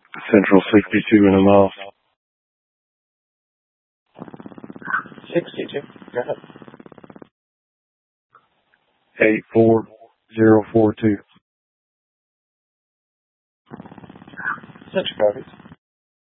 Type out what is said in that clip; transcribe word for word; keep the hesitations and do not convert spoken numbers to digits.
Central sixty-two in a mile. sixty-two. Go ahead. eight four zero four two. Central copies.